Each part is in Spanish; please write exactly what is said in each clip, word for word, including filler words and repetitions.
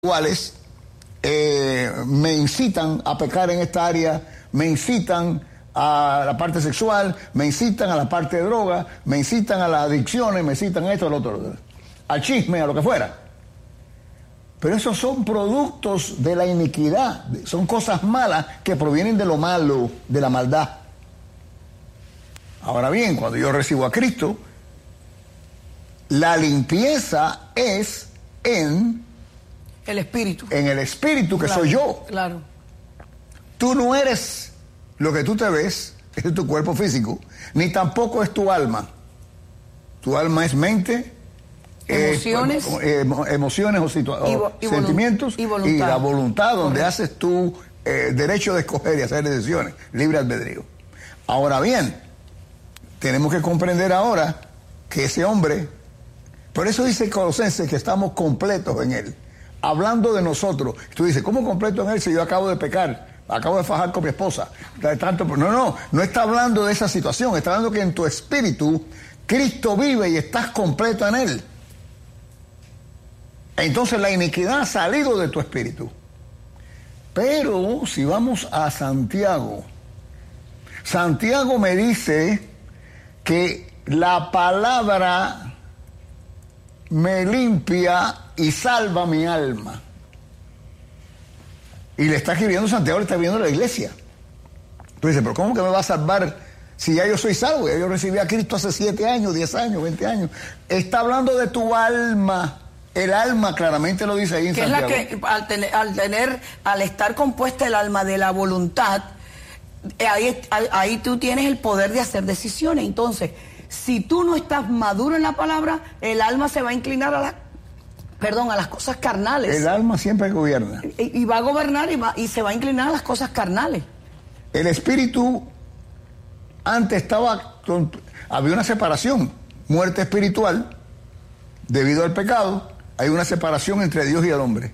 cuales eh, me incitan a pecar en esta área, me incitan a la parte sexual, me incitan a la parte de droga, me incitan a las adicciones, me incitan a esto, a lo otro, al chisme, a lo que fuera. Pero esos son productos de la iniquidad, son cosas malas que provienen de lo malo, de la maldad. Ahora bien, cuando yo recibo a Cristo, la limpieza es en el espíritu. En el espíritu, que claro, soy yo. Claro. Tú no eres lo que tú te ves, es tu cuerpo físico, ni tampoco es tu alma. Tu alma es mente, emociones, eh, emociones o, situa y, o y sentimientos y, y la voluntad, donde Correcto. haces tu eh, derecho de escoger y hacer decisiones, libre albedrío. Ahora bien, tenemos que comprender ahora que ese hombre, por eso dice Colosenses que estamos completos en él. Hablando de nosotros, tú dices, ¿cómo completo en él si yo acabo de pecar? Acabo de fajar con mi esposa. Tanto, no, no, no está hablando de esa situación, está hablando que en tu espíritu Cristo vive y estás completo en él. Entonces la iniquidad ha salido de tu espíritu. Pero si vamos a Santiago, Santiago me dice que la palabra me limpia y salva mi alma. Y le está escribiendo Santiago, le está escribiendo a la iglesia. Tú dices, pero ¿cómo que me va a salvar si ya yo soy salvo? Ya yo recibí a Cristo hace siete años, diez años, veinte años. Está hablando de tu alma. El alma claramente lo dice ahí en que Santiago. Es la que al tener, al tener, al estar compuesta el alma de la voluntad, ahí, ahí tú tienes el poder de hacer decisiones. Entonces, si tú no estás maduro en la palabra, el alma se va a inclinar a la, perdón, a las cosas carnales. El alma siempre gobierna. Y, y va a gobernar y, va, y se va a inclinar a las cosas carnales. El espíritu antes estaba, había una separación, muerte espiritual, debido al pecado, hay una separación entre Dios y el hombre.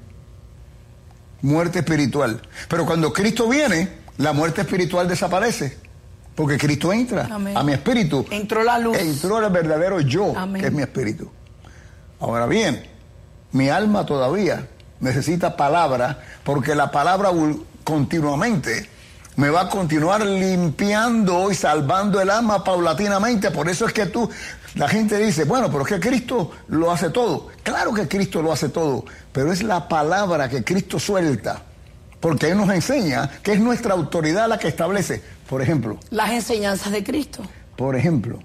Muerte espiritual. Pero cuando Cristo viene, la muerte espiritual desaparece. Porque Cristo entra Amén. A mi espíritu. Entró la luz. Entró el verdadero yo, Amén. Que es mi espíritu. Ahora bien, mi alma todavía necesita palabra, porque la palabra continuamente me va a continuar limpiando y salvando el alma paulatinamente. Por eso es que tú, la gente dice, bueno, pero es que Cristo lo hace todo. Claro que Cristo lo hace todo, pero es la palabra que Cristo suelta, porque Él nos enseña que es nuestra autoridad la que establece. Por ejemplo, las enseñanzas de Cristo. Por ejemplo,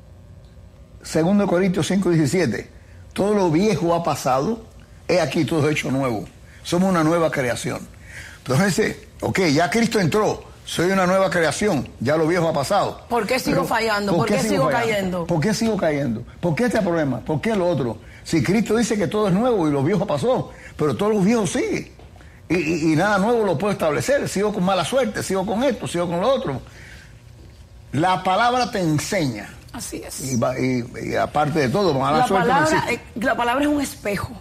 segundo Corintios cinco diecisiete, todo lo viejo ha pasado, he aquí todo hecho nuevo. Somos una nueva creación. Entonces, ok, ya Cristo entró, soy una nueva creación, ya lo viejo ha pasado. ¿Por qué sigo Pero, fallando? ¿Por, ¿Por qué, qué sigo fallando? cayendo? ¿Por qué sigo cayendo? ¿Por qué este problema? ¿Por qué lo otro? Si Cristo dice que todo es nuevo y lo viejo pasó, pero todo lo viejo sigue. Y, y, y nada nuevo lo puedo establecer. Sigo con mala suerte, sigo con esto, sigo con lo otro. La palabra te enseña. Así es. Y, y, y aparte de todo, mala la suerte palabra, no eh, la palabra es un espejo.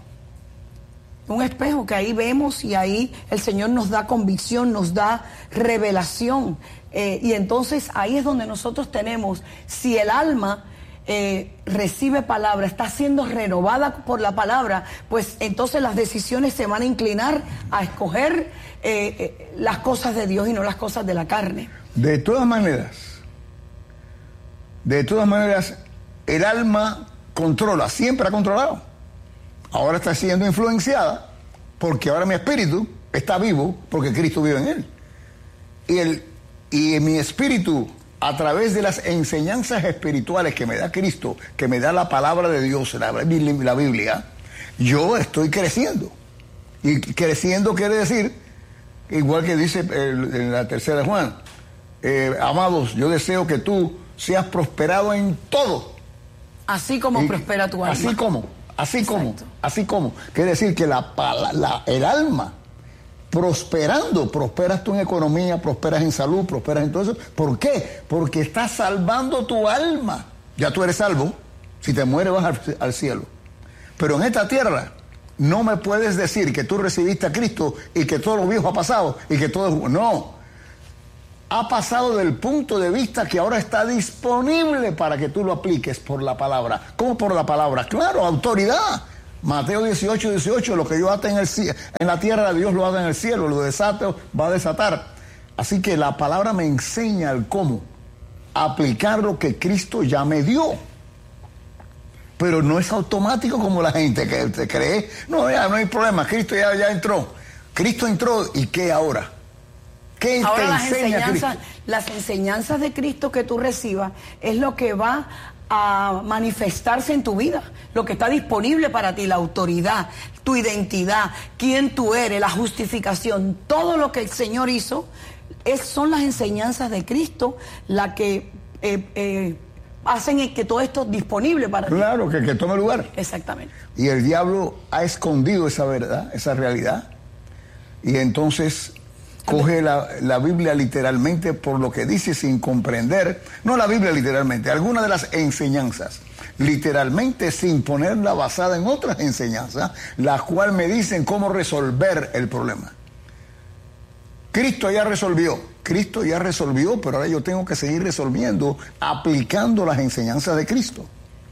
Un espejo que ahí vemos y ahí el Señor nos da convicción, nos da revelación. Eh, y entonces ahí es donde nosotros tenemos, si el alma eh, recibe palabra, está siendo renovada por la palabra, pues entonces las decisiones se van a inclinar a escoger eh, eh, las cosas de Dios y no las cosas de la carne. De todas maneras, de todas maneras, el alma controla, siempre ha controlado. Ahora está siendo influenciada porque ahora mi espíritu está vivo porque Cristo vive en él. Y, el, y mi espíritu, a través de las enseñanzas espirituales que me da Cristo, que me da la palabra de Dios, la, la Biblia, yo estoy creciendo. Y creciendo quiere decir, igual que dice el, en la tercera de Juan, eh, amados, yo deseo que tú seas prosperado en todo. Así como y, prospera tu alma. Así como. Así Exacto. como, así como. Quiere decir que la, la, el alma, prosperando, prosperas tú en economía, prosperas en salud, prosperas en todo eso. ¿Por qué? Porque estás salvando tu alma. Ya tú eres salvo, si te mueres vas al, al cielo. Pero en esta tierra no me puedes decir que tú recibiste a Cristo y que todo lo viejo ha pasado y que todo es... No. Ha pasado del punto de vista que ahora está disponible para que tú lo apliques por la palabra. ¿Cómo por la palabra? Claro, autoridad. Mateo dieciocho, dieciocho, lo que Dios ata en, el, en la tierra, Dios lo ata en el cielo, lo desata, va a desatar. Así que la palabra me enseña el cómo aplicar lo que Cristo ya me dio. Pero no es automático como la gente que te cree. No, ya no hay problema, Cristo ya, ya entró. Cristo entró, ¿y qué ahora? ¿Qué ahora te las enseña enseñanzas, Cristo? las enseñanzas de Cristo que tú recibas es lo que va a manifestarse en tu vida, lo que está disponible para ti, la autoridad, tu identidad, quién tú eres, la justificación, todo lo que el Señor hizo, es, son las enseñanzas de Cristo las que eh, eh, hacen que todo esto disponible para ti. Claro, que, que tome lugar. Exactamente. Y el diablo ha escondido esa verdad, esa realidad, y entonces coge la, la Biblia literalmente por lo que dice sin comprender, no la Biblia literalmente, algunas de las enseñanzas, literalmente sin ponerla basada en otras enseñanzas, las cuales me dicen cómo resolver el problema. Cristo ya resolvió, Cristo ya resolvió, pero ahora yo tengo que seguir resolviendo, aplicando las enseñanzas de Cristo.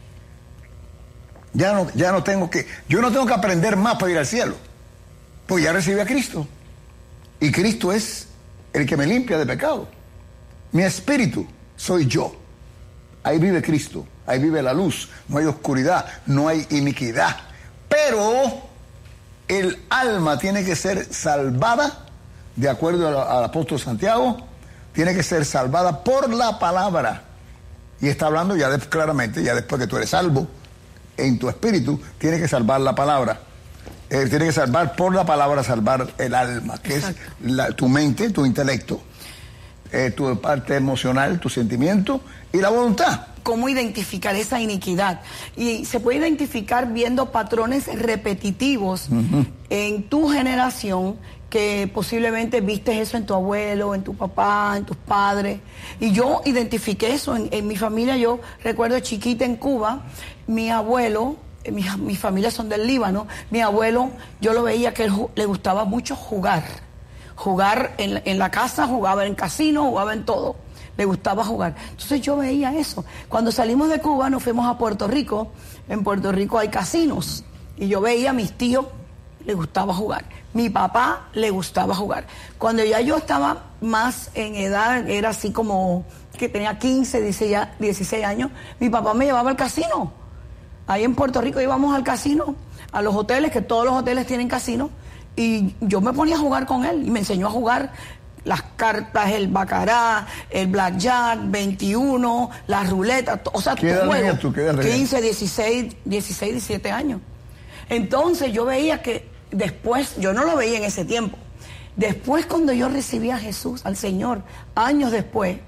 Ya no, ya no tengo que, yo no tengo que aprender más para ir al cielo, pues ya recibí a Cristo. Y Cristo es el que me limpia de pecado. Mi espíritu soy yo. Ahí vive Cristo, ahí vive la luz, no hay oscuridad, no hay iniquidad. Pero el alma tiene que ser salvada, de acuerdo al, al apóstol Santiago, tiene que ser salvada por la palabra. Y está hablando ya de, claramente, ya después que tú eres salvo, en tu espíritu, tiene que salvar la palabra. Eh, tiene que salvar por la palabra, salvar el alma, que Exacto. es la, tu mente, tu intelecto, eh, tu parte emocional, tu sentimiento y la voluntad. ¿Cómo identificar esa iniquidad? Y se puede identificar viendo patrones repetitivos uh-huh. en tu generación, que posiblemente viste eso en tu abuelo, en tu papá, en tus padres. Y yo identifiqué eso en, en mi familia. Yo recuerdo chiquita en Cuba, mi abuelo... Mi, mi familia son del Líbano, mi abuelo, yo lo veía que él, le gustaba mucho jugar, jugar en, en la casa, jugaba en casino, jugaba en todo, le gustaba jugar. Entonces yo veía eso. Cuando salimos de Cuba nos fuimos a Puerto Rico, en Puerto Rico hay casinos, y yo veía a mis tíos, le gustaba jugar, mi papá le gustaba jugar. Cuando ya yo estaba más en edad, era así como que tenía quince, dieciséis años, mi papá me llevaba al casino. Ahí en Puerto Rico íbamos al casino, a los hoteles, que todos los hoteles tienen casino, y yo me ponía a jugar con él, y me enseñó a jugar las cartas, el baccarat, el blackjack, veintiuno, las ruletas, o sea, ¿Qué edad juego, tú? ¿Qué edad quince, dieciséis, dieciséis, diecisiete años. Entonces yo veía que después, yo no lo veía en ese tiempo, después cuando yo recibí a Jesús, al Señor, años después,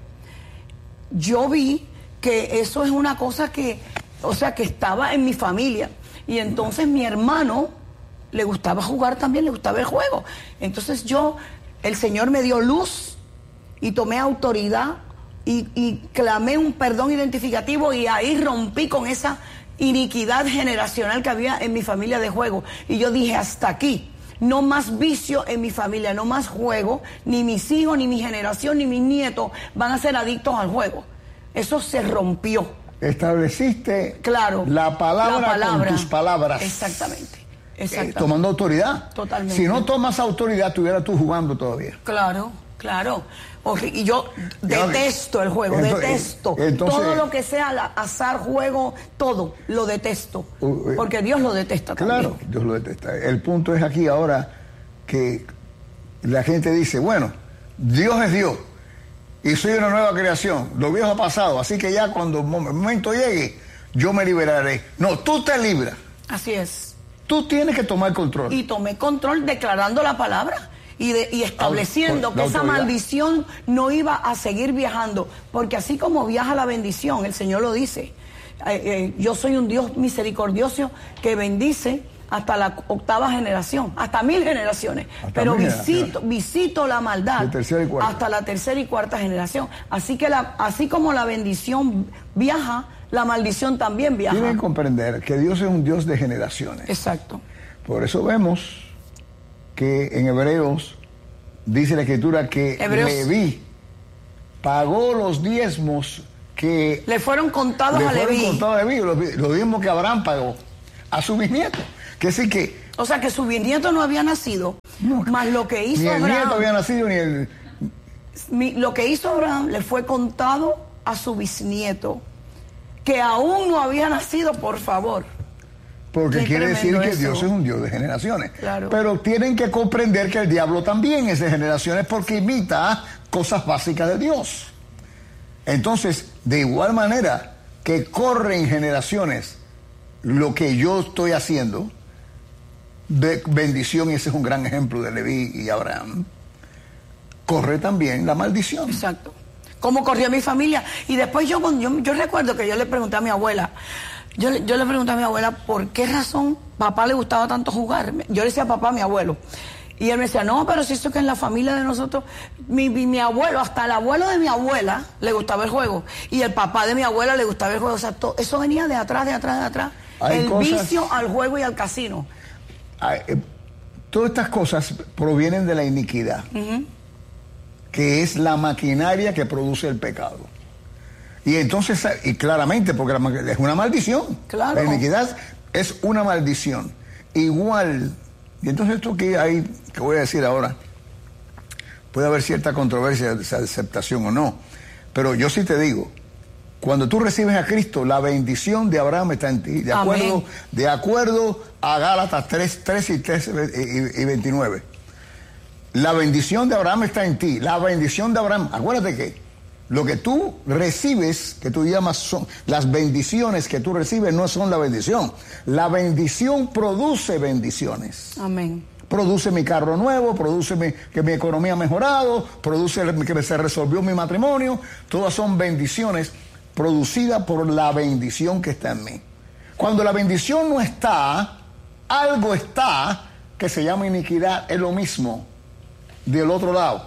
yo vi que eso es una cosa que... O sea, que estaba en mi familia. Y entonces mi hermano le gustaba jugar también, le gustaba el juego. Entonces yo, el Señor me dio luz y tomé autoridad y, y clamé un perdón identificativo y ahí rompí con esa iniquidad generacional que había en mi familia de juego. Y yo dije, hasta aquí. No más vicio en mi familia, no más juego. Ni mis hijos, ni mi generación, ni mis nietos van a ser adictos al juego. Eso se rompió. Estableciste claro, la palabra, la palabra con tus palabras. Exactamente. Exactamente. Eh, tomando autoridad. Totalmente. Si no tomas autoridad, estuvieras tú jugando todavía. Claro, claro. Y yo detesto el juego, entonces, detesto. Entonces, todo lo que sea azar, juego, todo, lo detesto. Porque Dios lo detesta también. Claro, Dios lo detesta. El punto es aquí ahora que la gente dice, bueno, Dios es Dios. Y soy una nueva creación, lo viejo ha pasado, así que ya cuando el momento llegue, yo me liberaré. No, tú te libras. Así es. Tú tienes que tomar control. Y tomé control declarando la palabra y, de, y estableciendo que esa maldición no iba a seguir viajando, porque así como viaja la bendición, el Señor lo dice, eh, eh, yo soy un Dios misericordioso que bendice hasta la octava generación, hasta mil generaciones, hasta pero mil visito, generaciones. visito la maldad hasta la tercera y cuarta generación. Así que la, así como la bendición viaja, la maldición también viaja. Tienen que comprender que Dios es un Dios de generaciones. Exacto. Por eso vemos que en Hebreos dice la Escritura que Hebreos. Leví pagó los diezmos que le fueron contados le a fueron Leví. contados a Leví, los, los diezmos que Abraham pagó a su bisnieto. Que decir que... O sea, que su bisnieto no había nacido, No, más lo que hizo ni el Abraham, nieto había nacido, ni el... mi- lo que hizo Abraham le fue contado a su bisnieto, que aún no había nacido, por favor. Porque Qué quiere decir tremendo que eso. Dios es un Dios de generaciones. Claro. Pero tienen que comprender que el diablo también es de generaciones porque imita cosas básicas de Dios. Entonces, de igual manera que corren generaciones lo que yo estoy haciendo, de bendición, y ese es un gran ejemplo de Leví y Abraham, corre también la maldición. Exacto. Cómo corrió mi familia. Y después yo, cuando- yo, yo recuerdo que yo le pregunté a mi abuela, yo, le- yo le pregunté a mi abuela por qué razón papá le gustaba tanto jugar. Yo le decía a papá, a mi abuelo. Y él me decía, no, pero si esto que en la familia de nosotros, mi, mi, mi abuelo, hasta el abuelo de mi abuela le gustaba el juego. Y el papá de mi abuela le gustaba el juego. O sea, to- eso venía de atrás, de atrás, de atrás. Hay el cosas- vicio al juego y al casino. Ah, eh, Todas estas cosas provienen de la iniquidad, que es la maquinaria que produce el pecado. Y entonces, y claramente, porque la ma- es una maldición. Claro. La iniquidad es una maldición. Igual, y entonces esto que hay, que voy a decir ahora, puede haber cierta controversia de esa aceptación o no, pero yo sí te digo, cuando tú recibes a Cristo, la bendición de Abraham está en ti, de acuerdo, Amén. de acuerdo a Gálatas tres, tres y, tres y, y veintinueve. La bendición de Abraham está en ti, la bendición de Abraham, acuérdate que lo que tú recibes, que tú llamas son, las bendiciones que tú recibes no son la bendición, la bendición produce bendiciones. Amén. Produce mi carro nuevo, produce mi, que mi economía ha mejorado, produce que se resolvió mi matrimonio, todas son bendiciones producida por la bendición que está en mí. Cuando la bendición no está, algo está que se llama iniquidad, es lo mismo del otro lado.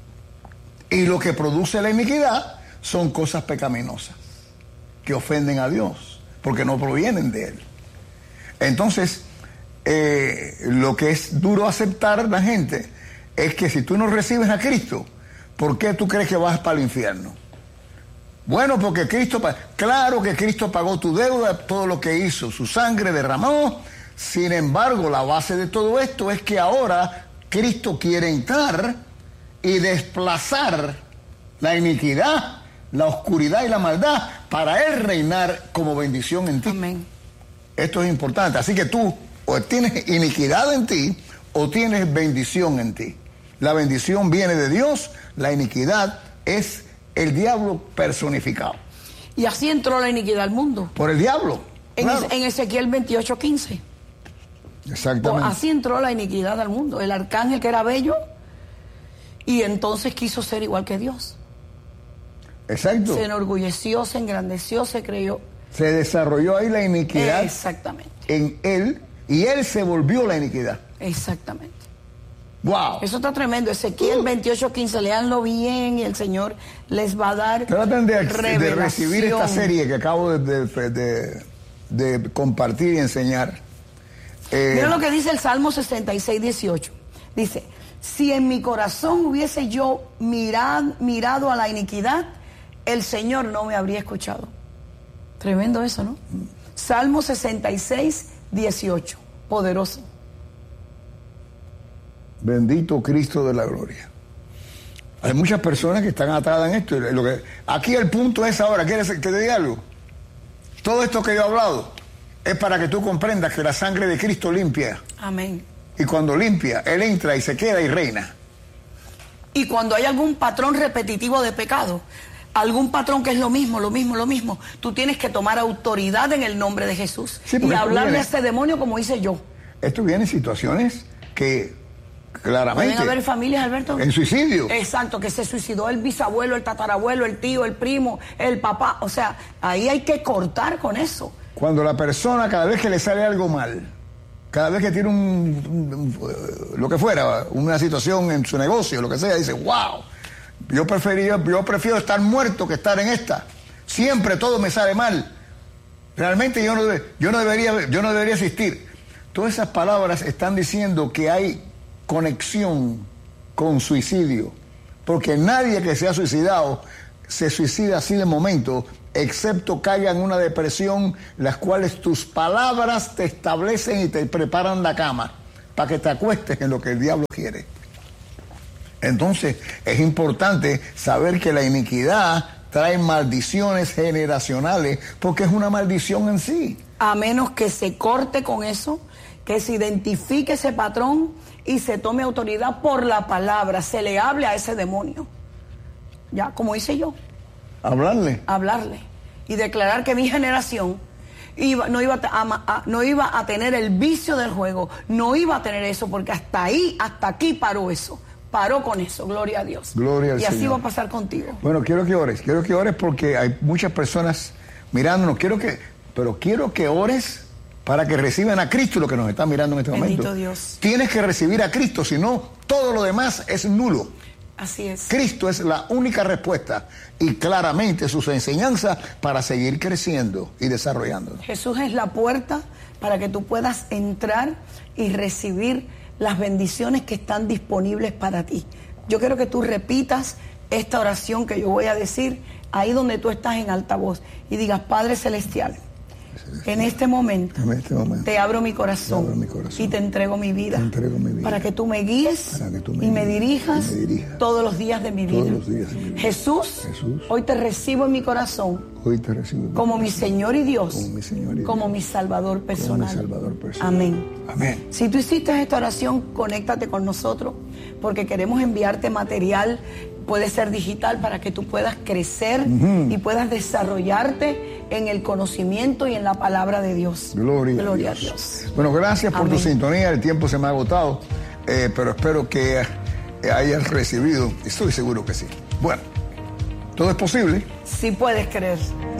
Y lo que produce la iniquidad son cosas pecaminosas que ofenden a Dios porque no provienen de Él. Entonces, eh, lo que es duro aceptar la gente es que si tú no recibes a Cristo, ¿por qué tú crees que vas para el infierno? Bueno, porque Cristo, claro que Cristo pagó tu deuda, todo lo que hizo, su sangre derramó. Sin embargo, la base de todo esto es que ahora Cristo quiere entrar y desplazar la iniquidad, la oscuridad y la maldad para Él reinar como bendición en ti. Amén. Esto es importante. Así que tú o tienes iniquidad en ti o tienes bendición en ti. La bendición viene de Dios, la iniquidad es el diablo personificado. Y así entró la iniquidad al mundo. Por el diablo. En, Claro. en Ezequiel veintiocho quince. Exactamente. Así entró la iniquidad al mundo. El arcángel que era bello y entonces quiso ser igual que Dios. Exacto. Se enorgulleció, se engrandeció, se creyó. Se desarrolló ahí la iniquidad Exactamente, en él y él se volvió la iniquidad. exactamente. ¡Wow! Eso está tremendo. Ezequiel veintiocho quince, léanlo bien y el Señor les va a dar Traten de, de revelación. recibir esta serie que acabo de, de- de- de compartir y enseñar. Eh, Mira lo que dice el Salmo sesenta y seis, dieciocho. Dice, si en mi corazón hubiese yo mirad, mirado a la iniquidad, el Señor no me habría escuchado. Tremendo eso, ¿no? Salmo sesenta y seis, dieciocho. Poderoso. Bendito Cristo de la gloria. Hay muchas personas que están atadas en esto. y Lo que, aquí el punto es ahora, ¿quieres que te diga algo? Todo esto que yo he hablado es para que tú comprendas que la sangre de Cristo limpia. Amén. Y cuando limpia, Él entra y se queda y reina. Y cuando hay algún patrón repetitivo de pecado, algún patrón que es lo mismo, lo mismo, lo mismo, tú tienes que tomar autoridad en el nombre de Jesús Sí, y porque esto hablarle viene- a ese demonio como hice yo. Esto viene en situaciones que claramente... Pueden haber familias, Alberto. En suicidio. Exacto, que se suicidó el bisabuelo, el tatarabuelo, el tío, el primo, el papá. O sea, ahí hay que cortar con eso. Cuando la persona, cada vez que le sale algo mal, cada vez que tiene un, un- un- lo que fuera, una situación en su negocio, lo que sea, dice, wow, yo prefería, yo prefiero estar muerto que estar en esta. Siempre todo me sale mal. Realmente yo no, debe- yo no debería, yo no debería existir. Todas esas palabras están diciendo que hay conexión con suicidio, porque nadie que se ha suicidado se suicida así de momento excepto caiga en una depresión, las cuales tus palabras te establecen y te preparan la cama para que te acuestes en lo que el diablo quiere. Entonces, es importante saber que la iniquidad trae maldiciones generacionales, porque es una maldición en sí. A menos que se corte con eso, que se identifique ese patrón y se tome autoridad por la palabra, se le hable a ese demonio. Ya, como hice yo. Hablarle. Hablarle. Y declarar que mi generación iba, no, iba a, a, no iba a tener el vicio del juego, no iba a tener eso, porque hasta ahí, hasta aquí paró eso. Paró con eso, gloria a Dios. Gloria al y así Señor. Va a pasar contigo. Bueno, quiero que ores, quiero que ores porque hay muchas personas mirándonos, quiero que, pero quiero que ores para que reciban a Cristo, lo que nos están mirando en este Bendito momento. Dios. Tienes que recibir a Cristo, si no, todo lo demás es nulo. Así es. Cristo es la única respuesta y claramente sus enseñanzas para seguir creciendo y desarrollándonos. Jesús es la puerta para que tú puedas entrar y recibir las bendiciones que están disponibles para ti. Yo quiero que tú repitas esta oración que yo voy a decir ahí donde tú estás en altavoz y digas: Padre Celestial, en este momento, en este momento te abro mi corazón, te abro mi corazón y te entrego mi vida, te entrego mi vida para que tú me guíes tú me y, me guíes, dirijas y me dirijas todos los días de mi vida. todos los días de mi vida. Jesús, Jesús, hoy te recibo en mi corazón hoy te recibo como mi Señor y Dios, como mi, Señor y como Dios, mi Salvador personal. como mi Salvador personal. Amén. Amén. Si tú hiciste esta oración, conéctate con nosotros porque queremos enviarte material. Puede ser digital para que tú puedas crecer uh-huh. y puedas desarrollarte en el conocimiento y en la palabra de Dios. Gloria, Gloria a, Dios. a Dios. Bueno, gracias por Amén. Tu sintonía. El tiempo se me ha agotado, eh, pero espero que hayas recibido. Estoy seguro que sí. Bueno, todo es posible. Sí puedes creer.